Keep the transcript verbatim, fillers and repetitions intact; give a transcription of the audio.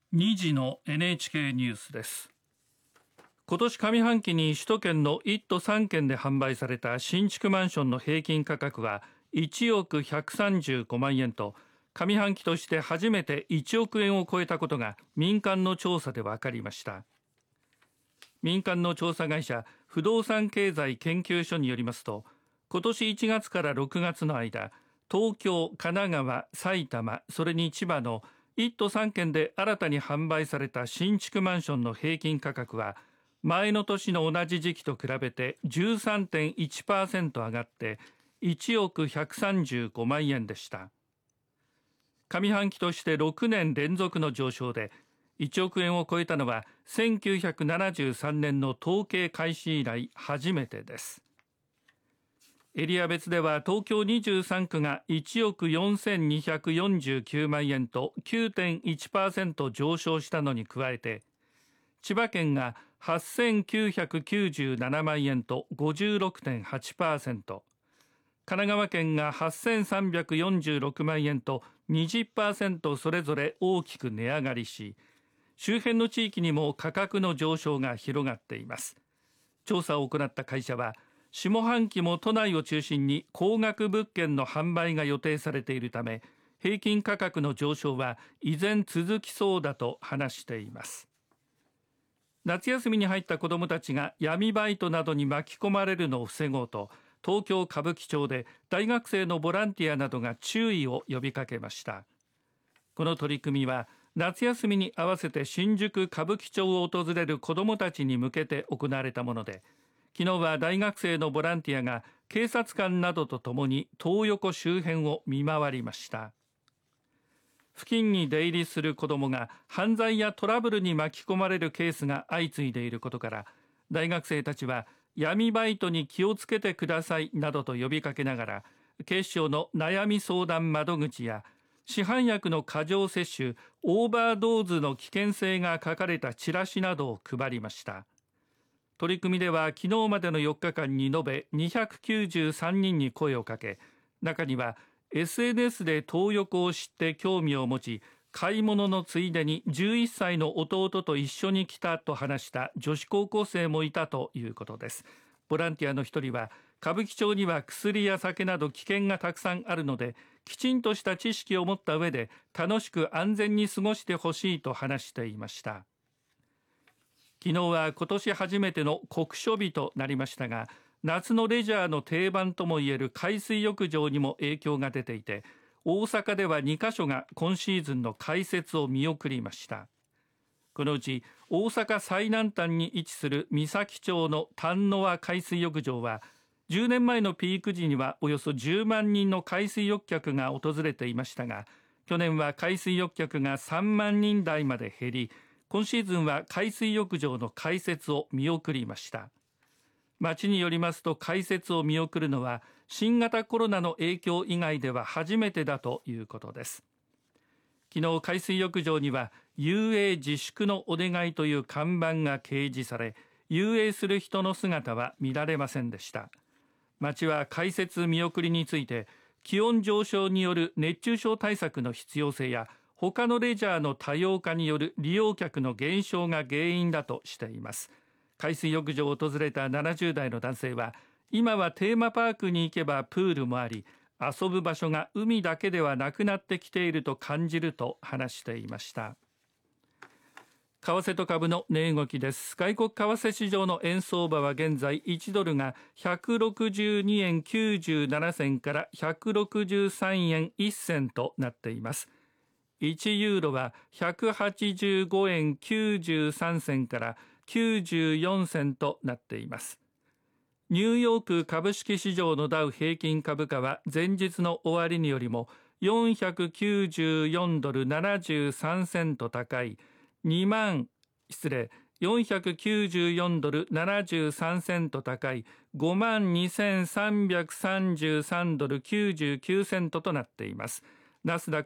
にじの エヌエイチケー ニュースです。今年上半期に首都圏のいっ都さん県で販売された新築マンションの平均価格はいちおくひゃくさんじゅうごまんえんと、上半期として初めていちおくえんを超えたことが民間の調査で分かりました。民間の調査会社不動産経済研究所によりますと、今年いちがつからろくがつの間、東京、神奈川、埼玉、それに千葉のいっ都さん県で新たに販売された新築マンションの平均価格は前の年の同じ時期と比べて じゅうさんてんいちパーセント 上がっていちおくひゃくさんじゅうごまんえんでした。上半期としてろくねん連続の上昇で、いちおくえんを超えたのはせんきゅうひゃくななじゅうさんねんの統計開始以来初めてです。エリア別では東京にじゅうさんくがいちおくよんせんにひゃくよんじゅうきゅうまんえんと きゅうてんいちパーセント 上昇したのに加えて、千葉県がはっせんきゅうひゃくきゅうじゅうななまんえんと ごじゅうろくてんはちパーセント、神奈川県がはっせんさんびゃくよんじゅうろくまんえんと にじゅっパーセント それぞれ大きく値上がりし、周辺の地域にも価格の上昇が広がっています。調査を行った会社は、下半期も都内を中心に高額物件の販売が予定されているため、平均価格の上昇は依然続きそうだと話しています。夏休みに入った子どもたちが闇バイトなどに巻き込まれるのを防ごうと、東京歌舞伎町で大学生のボランティアなどが注意を呼びかけました。この取り組みは夏休みに合わせて新宿歌舞伎町を訪れる子どもたちに向けて行われたもので、昨日は大学生のボランティアが警察官などとともにトー横周辺を見回りました。付近に出入りする子どもが犯罪やトラブルに巻き込まれるケースが相次いでいることから、大学生たちは闇バイトに気をつけてくださいなどと呼びかけながら、警視庁の悩み相談窓口や市販薬の過剰摂取、オーバードーズの危険性が書かれたチラシなどを配りました。取り組みでは昨日までのよっかかんに延べにひゃくきゅうじゅうさんにんに声をかけ、中には エスエヌエス でトー横を知って興味を持ち、買い物のついでにじゅういっさいの弟と一緒に来たと話した女子高校生もいたということです。ボランティアの一人は、歌舞伎町には薬や酒など危険がたくさんあるので、きちんとした知識を持った上で楽しく安全に過ごしてほしいと話していました。昨日は今年初めての酷暑日となりましたが、夏のレジャーの定番ともいえる海水浴場にも影響が出ていて、大阪ではにかしょが今シーズンの開設を見送りました。このうち大阪最南端に位置する三崎町の丹野和海水浴場は、じゅうねんまえのピーク時にはおよそじゅうまんにんの海水浴客が訪れていましたが、去年は海水浴客がさんまんにん台まで減り、今シーズンは海水浴場の開設を見送りました。町によりますと、開設を見送るのは新型コロナの影響以外では初めてだということです。昨日、海水浴場には遊泳自粛のお願いという看板が掲示され、遊泳する人の姿は見られませんでした。町は開設見送りについて、気温上昇による熱中症対策の必要性や他のレジャーの多様化による利用客の減少が原因だとしています。海水浴場を訪れたななじゅうだいの男性は、今はテーマパークに行けばプールもあり、遊ぶ場所が海だけではなくなってきていると感じると話していました。為替と株の値動きです。外国為替市場の円相場は現在いちドルがひゃくろくじゅうにえんきゅうじゅうななせんからひゃくろくじゅうさんえんいっせんとなっています。いちユーロはひゃくはちじゅうごえんきゅうじゅうさんせんからきゅうじゅうよんせんとなっています。ニューヨーク株式市場のダウ平均株価は前日の終値よりもよんひゃくきゅうじゅうよんドルななじゅうさんセント高いにまん失礼よんひゃくきゅうじゅうよんドルななじゅうさんセント高い ごまんにせんさんびゃくさんじゅうさんドルきゅうじゅうきゅうセントとなっています。ナスダッ